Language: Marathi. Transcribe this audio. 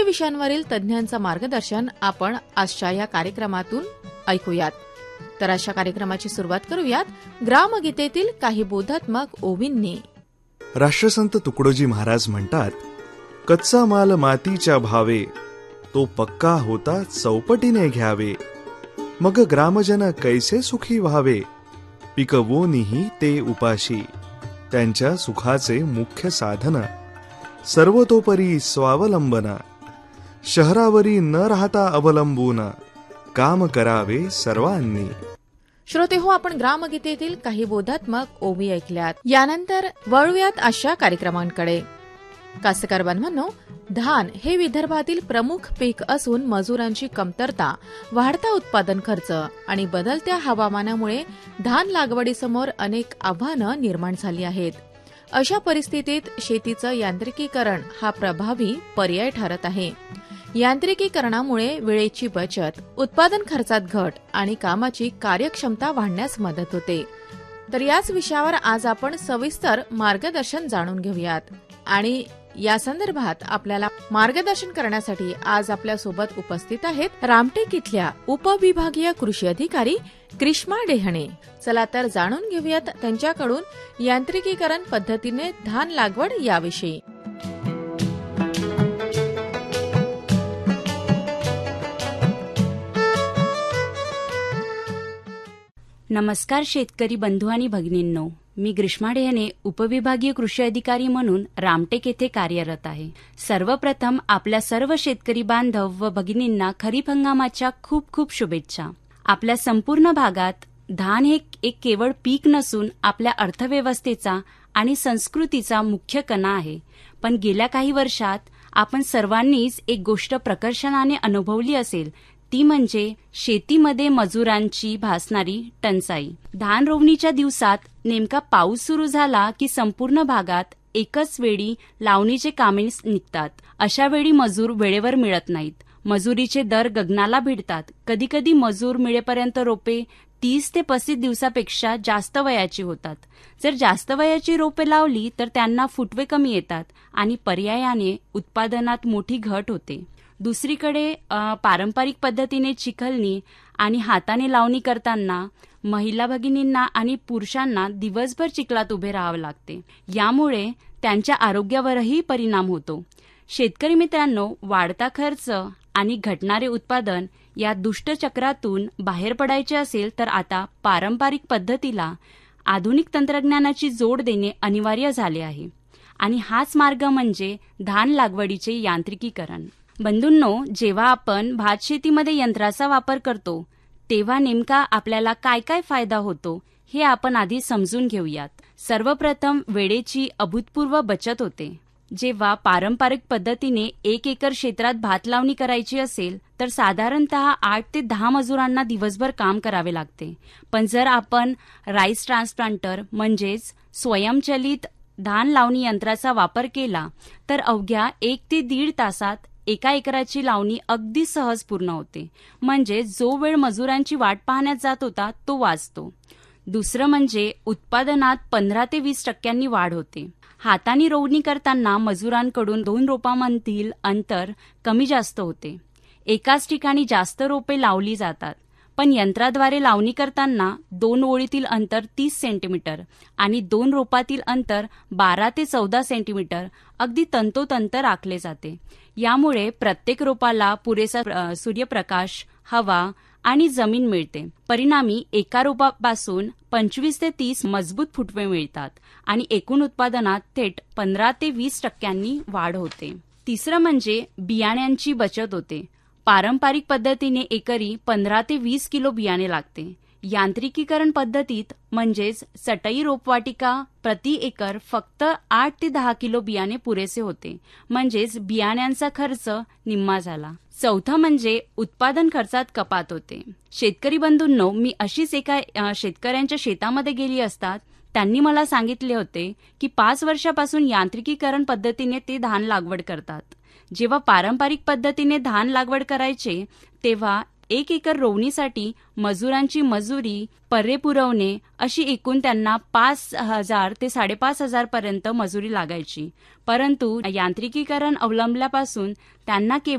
विषयांवरील तज्ज्ञांचं मार्गदर्शन आपण आजच्या या कार्यक्रमातून ऐकूयात. तर अशा कार्यक्रमाची सुरुवात करूयात ग्रामगीतेतील काही बोधात्मक ओवींनी. राष्ट्रसंत तुकडोजी महाराज म्हणतात, कच्चा माल मातीच्या भावे, तो पक्का होता चौपटीने घ्यावे. मग ग्रामजन कैसे सुखी व्हावे, पिकवोनिही ते उपाशी. त्यांच्या सुखाचे मुख्य साधन, सर्वतोपरी स्वावलंबन. शहरावरी न राहता अवलंबून, काम करावे सर्वांनी. श्रोते हो, आपण ग्रामगीतेतील काही बोधात्मक ओवी ऐकल्यात. यानंतर वळूयात अशा कार्यक्रमांकडे. कास्तकार बांधवांनो, धान हे विदर्भातील प्रमुख पीक असून मजुरांची कमतरता, वाढता उत्पादन खर्च आणि बदलत्या हवामानामुळे धान लागवडीसमोर अनेक आव्हानं निर्माण झाली आहेत. अशा परिस्थितीत शेतीचं यांत्रिकीकरण हा प्रभावी पर्याय ठरत आहे. यांत्रिकीकरणामुळे वेळेची बचत, उत्पादन खर्चात घट आणि कामाची कार्यक्षमता वाढण्यास मदत होते. तर याच विषयावर आज आपण सविस्तर मार्गदर्शन जाणून घेऊयात. आणि या संदर्भात आपल्याला मार्गदर्शन करण्यासाठी आज आपल्या सोबत उपस्थित आहेत रामटेक इथल्या उपविभागीय कृषी अधिकारी ग्रीष्मा डेहणे. चला तर जाणून घेऊयात त्यांच्याकडून यांत्रिकीकरण पद्धतीने धान लागवड याविषयी. नमस्कार शेतकरी बंधू आणि भगिनींनो, मी ग्रीष्मा डेहणे उपविभागीय कृषी अधिकारी म्हणून रामटेक येथे कार्यरत आहे. सर्वप्रथम आपल्या सर्व शेतकरी बांधव व भगिनींना खरीप हंगामाच्या खूप खूप शुभेच्छा. आपल्या संपूर्ण भागात धान हे एक केवळ पीक नसून आपल्या अर्थव्यवस्थेचा आणि संस्कृतीचा मुख्य कणा आहे. पण गेल्या काही वर्षात आपण सर्वांनीच एक गोष्ट प्रकर्षाने अनुभवली असेल, ती म्हणजे शेतीमध्ये मजुरांची भासणारी टंचाई. धान रोवणीच्या दिवसात नेमका पाऊस सुरू झाला की संपूर्ण भागात एकच वेळी लावणीचे कामे निघतात. अशा वेळी मजूर वेळेवर मिळत नाहीत. मजुरीचे दर गगनाला भिडतात. कधीकधी मजूर मिळेपर्यंत रोपे 30 ते 35 दिवसापेक्षा जास्त वयाची होतात. जर जास्त वयाची रोपे लावली तर त्यांना फुटवे कमी येतात आणि पर्यायाने उत्पादनात मोठी घट होते. दुसरीकडे पारंपरिक पद्धतीने चिखलणी आणि हाताने लावणी करताना महिला भगिनींना आणि पुरुषांना दिवसभर चिखलात उभे राहावं लागते. यामुळे त्यांच्या आरोग्यावरही परिणाम होतो. शेतकरी मित्रांनो, वाढता खर्च आणि घटणारे उत्पादन या दुष्टचक्रातून बाहेर पडायचे असेल तर आता पारंपरिक पद्धतीला आधुनिक तंत्रज्ञानाची जोड देणे अनिवार्य झाले आहे. आणि हाच मार्ग म्हणजे धान लागवडीचे यांत्रिकीकरण. बंधूंनो, जेव्हा आपण भात शेतीमध्ये यंत्राचा वापर करतो तेव्हा नेमका आपल्याला काय काय फायदा होतो हे आपण आधी समजून घेऊयात. सर्वप्रथम वेळेची अभूतपूर्व बचत होते. जेव्हा पारंपरिक पद्धतीने 1 एकर क्षेत्रात भात लावणी करायची असेल तर साधारणतः 8 ते 10 मजुरांना दिवसभर काम करावे लागते. पण जर आपण राईस ट्रान्सप्लांटर म्हणजेच स्वयंचलित धान लावणी यंत्राचा वापर केला तर अवघ्या 1 ते 1.5 तासात 1 एकराची लावणी अगदी सहज पूर्ण होते. म्हणजे जो वेळ मजुरांची वाट पाहण्यात जात होता तो वाचतो. दुसरं म्हणजे उत्पादनात 15 ते 20% वाढ होते. हाताने रोवणी करताना मजुरांकडून 2 रोपांमधील अंतर कमी जास्त होते. एकाच ठिकाणी जास्त रोपे लावली जातात. पण यंत्राद्वारे लावणी करताना 2 ओळीतील अंतर 30 सेंटीमीटर आणि 2 रोपातील अंतर 12 ते 14 सेंटीमीटर अगदी तंतोतंत राखले जाते. यामुळे प्रत्येक रोपाला पुरेसा सूर्यप्रकाश, हवा आणि जमीन मिळते. परिणामी एका रोपापासून 25 ते 30 मजबूत फुटवे मिळतात आणि एकूण उत्पादनात थेट 15 ते 20% वाढ होते. तिसरं म्हणजे बियाण्यांची बचत होते. पारंपरिक पद्धतीने एकरी 15 ते 20 किलो बियाणे लागते. यांत्रिकीकरण पद्धतीत म्हणजेच चटई रोपवाटिका प्रति एकर फक्त 8 ते 10 किलो बियाणे पुरेसे होते. म्हणजेच बियाण्यांचा खर्च निम्मा झाला. चौथं म्हणजे उत्पादन खर्चात कपात होते. शेतकरी बंधूंनो, मी अशीच एका शेतकऱ्यांच्या शेतामध्ये गेली असतात त्यांनी मला सांगितले होते की 5 वर्षापासून यांत्रिकीकरण पद्धतीने ते धान लागवड करतात. जेव्हा पारंपरिक पद्धतीने धान लागवड करायचे तेव्हा 1 एकर रोवणीसाठी मजुरांची मजुरी, पर्रे पुरवणे अशी एकूण त्यांना 5,000 ते 5,500 पर्यंत मजुरी लागायची. परंतु यांत्रिकीकरण अवलंबल्यापासून त्यांना